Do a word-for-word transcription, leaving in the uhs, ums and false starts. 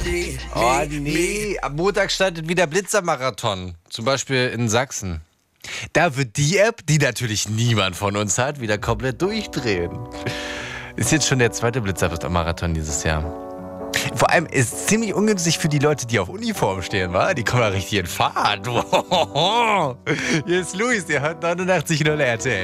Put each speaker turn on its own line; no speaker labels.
Oh nee, am Montag startet wieder Blitzermarathon. Zum Beispiel in Sachsen. Da wird die App, die natürlich niemand von uns hat, wieder komplett durchdrehen. Ist jetzt schon der zweite Blitzermarathon dieses Jahr. Vor allem ist es ziemlich ungünstig für die Leute, die auf Uniform stehen, wa? Die kommen ja richtig in Fahrt. Hier ist Luis, der hört neunundachtzig Komma null R T L.